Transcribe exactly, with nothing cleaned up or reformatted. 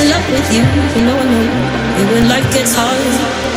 in love with you. You know I know it when life gets hard.